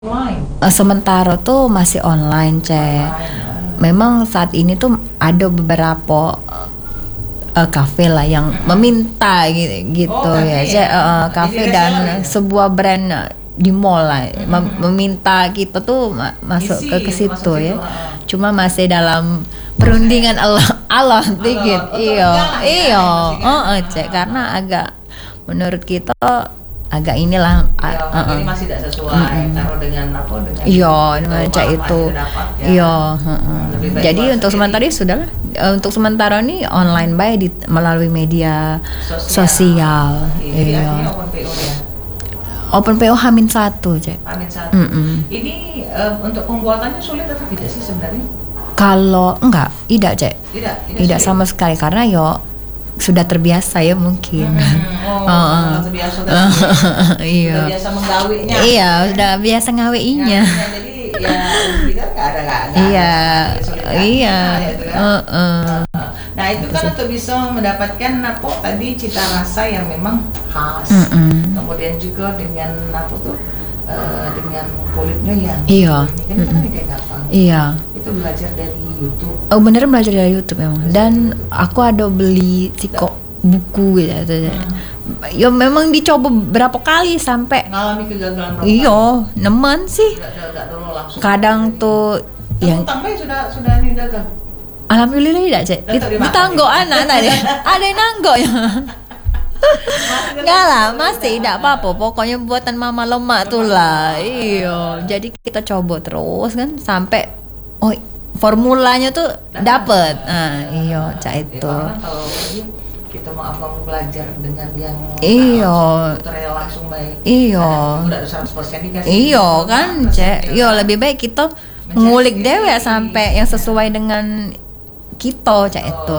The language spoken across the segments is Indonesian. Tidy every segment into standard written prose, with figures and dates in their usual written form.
Online. Sementara tuh masih online, Cek. Memang saat ini tuh ada beberapa kafe lah yang meminta gitu ya, Cek. Kafe dan sebuah brand di mall lah meminta kita tuh masuk ke situ ya. Cuma masih dalam perundingan Allah dikit. Cek, karena agak menurut kita agak inilah ini masih tidak sesuai taruh dengan cek itu jadi untuk sementara ini sudahlah, untuk sementara ini online melalui media sosial. Iya. Open PO ya. Open PO H-1, Cek. H-1. Ini untuk pembuatannya sulit atau tidak sih sebenarnya? Kalau tidak, Cek. Tidak sama sekali karena sudah terbiasa ya mungkin. Terbiasa. Iya. Sudah biasa menggawinya. Iya, sudah biasa ngawinya. Jadi kita nggak ada. Iya. Nah itu kan untuk bisa mendapatkan tadi cita rasa yang memang khas. Kemudian juga dengan dengan kulitnya yang ini kan kayak gampang. Iya. Itu belajar dari YouTube. Oh bener, belajar dari YouTube memang. Dan aku ada beli buku gitu. Ya memang dicoba berapa kali sampai ngalami kegagalan berapa? Iya, nemen sih. Kadang tuh yang tambah sudah ini gagal. Alhamdulillah tidak, Cek. Ditanggo anak tadi. Ada yang nanggo ya. Enggak lah, masih tidak apa-apa. Pokoknya buatan mama lemak tuh lah. Iya, jadi kita coba terus kan sampai formulanya tuh dapet. Iya, Cak itu. Kalau kita mau belajar dengan yang tutorial langsung baik. Udah 100% dikasih. Iya kan, Cek. Lebih baik kita ngulik dewe sampai yang sesuai dengan kita, Cak itu.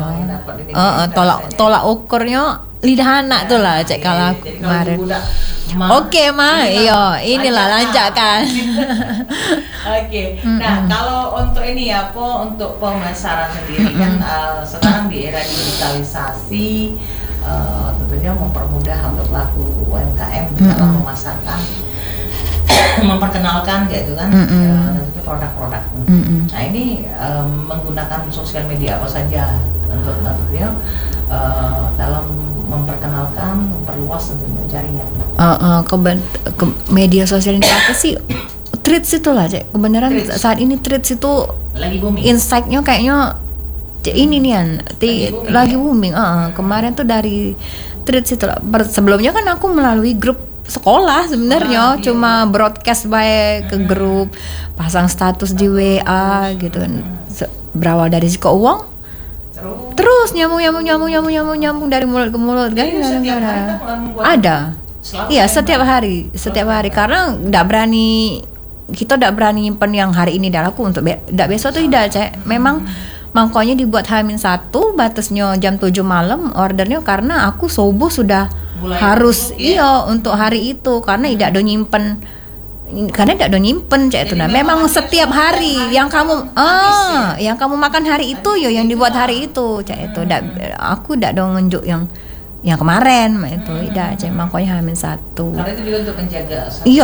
Tolak ukurnya lidah anak tuh lah, Cek, kalau aku kemarin. Oke, inilah lanjutkan. Oke. Nah, kalau untuk ini untuk pemasaran sendiri kan sekarang di era digitalisasi tentunya mempermudah untuk pelaku UMKM dalam memasarkan memperkenalkan gitu kan produk-produk. Nah, ini menggunakan sosial media apa saja untuk tentunya dalam memperkenalkan, memperluas tentunya jaringan. Ke media sosial ini apa sih? Threads itu lah, Cek. Kebenaran saat ini Threads itu lagi booming. Insight-nya kayaknya ini nih lagi booming. Kemarin tuh dari Threads itu. Sebelumnya kan aku melalui grup sekolah sebenarnya, cuma broadcast ke grup, pasang status di WA gitu kan. Berawal dari uang. Terus nyambung dari mulut ke mulut kan. Ada. Iya, setiap hari karena kita tidak berani nyimpen yang hari ini dah laku untuk besok tuh tidak, Cek. Memang mangkoknya dibuat H-1, batasnya jam 7 malam ordernya, karena aku subuh sudah harus untuk hari itu karena tidak ada nyimpen, Cek itu. Nah, memang setiap hari yang kamu makan hari itu yang dibuat hari itu, Cek itu. Aku tidak ada nunjuk yang kemarin itu tidak, Cek. Makanya H-1. Karena itu juga untuk menjaga.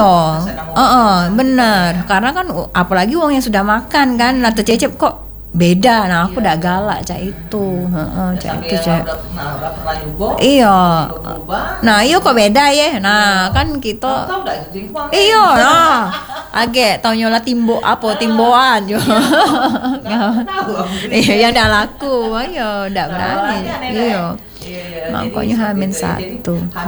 Benar. Karena kan apalagi uang yang sudah makan kan, atau cecep kok beda. Nah, aku udah galak, Cak itu. Cak itu, Cak. Udah pernah nyoba. Iya. Nah, kok beda ya. Nah, kan kita tau nyola timboan yo. Iya, yang dah laku. Ndak berani. Makanya H-1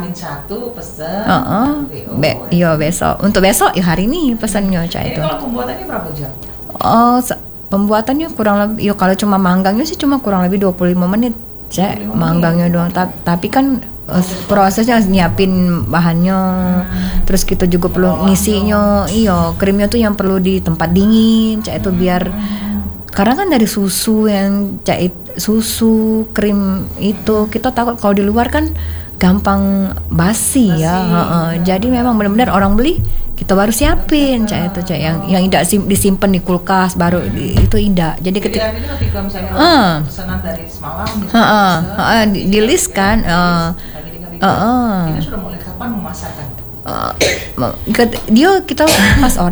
pesen. Besok. Untuk besok hari ini pesannya, Cak itu. Kalau pembuatannya berapa jam? Pembuatannya kurang lebih kalau cuma manggangnya sih cuma kurang lebih 25 menit, Cek. Manggangnya doang. Tapi kan prosesnya nyiapin bahannya, terus kita juga perlu ngisinya. Krimnya tuh yang perlu di tempat dingin, Cek itu, biar karena kan dari susu krim itu kita takut kalau di luar kan gampang basi. Jadi memang benar-benar orang beli kita baru siapin, Cak itu, Cak, yang tidak disimpan di kulkas baru itu tidak. Jadi ketika misalnya pesanan dari semalam di list kan, kita sudah mulai kapan memasarkan? dia kita pas